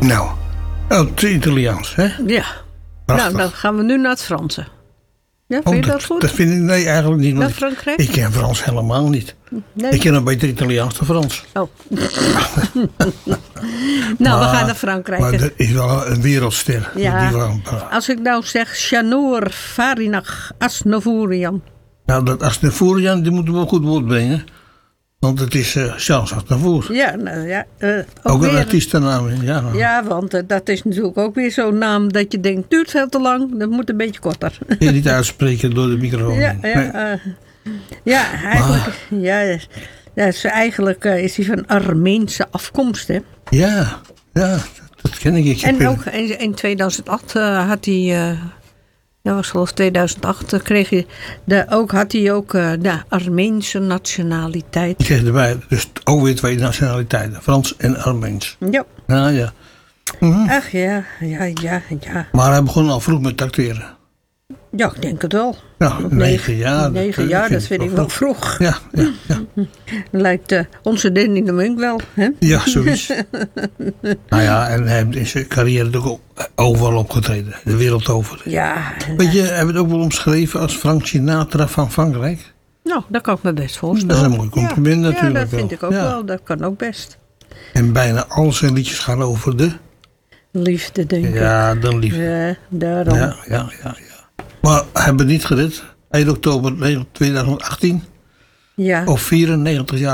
Nou, het Italiaans, hè? Ja. Prachtig. Nou, dan gaan we nu naar het Franse. Ja, vind je dat goed? Dat vind ik nee, eigenlijk niet. Naar Frankrijk? Ik ken Frans helemaal niet. Nee. Ik ken een beter Italiaans dan Frans. Oh. Nou, we gaan naar Frankrijk. Maar dat is wel een wereldster. Ja. Die wel, Als ik nou zeg Chanour, Farinach, Asnovourian. nou, dat Aznavour, die moeten we wel goed woord brengen. Want het is Charles Aznavour. Ja, nou ja. Ook weer een artiestennaam. Ja, Ja, want dat is natuurlijk ook weer zo'n naam dat je denkt, duurt veel te lang. Dat moet een beetje korter. kun je niet uitspreken door de microfoon. Ja, Nee. eigenlijk is hij van Armeense afkomst, hè? Ja, dat ken ik. En ook in 2008 had hij, dat was geloof ik 2008, had hij ook de Armeense nationaliteit. Ik kreeg erbij, dus ook weer 2 nationaliteiten, Frans en Armeens. Ja. Ja, ja. Mhm. Ach ja. Maar hij begon al vroeg met acteren. Ja, ik denk het wel. Ja, 9 jaar. 9 jaar, dat vind ik wel vroeg. Ja. Lijkt onze Danny de Munk wel, hè? Ja, zoiets. Nou ja, en hij heeft in zijn carrière ook overal opgetreden. De wereld over. Ja. Weet je, hij werd ook wel omschreven als Frank Sinatra van Frankrijk. Nou, dat kan ik me best voorstellen. Dat is een mooi compliment natuurlijk. Ja, dat vind ik ook Ja. wel. Dat kan ook best. En bijna al zijn liedjes gaan over de... Liefde, denk ik. Ja, de liefde. Ja, daarom. Ja. Maar hebben we niet gered. 1 oktober 2018. Ja. Of 94 jaar